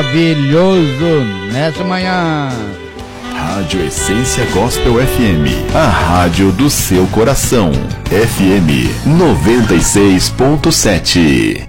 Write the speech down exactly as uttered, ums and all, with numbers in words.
maravilhoso nessa manhã. Rádio Essência Gospel F M, a rádio do seu coração. F M noventa e seis ponto sete.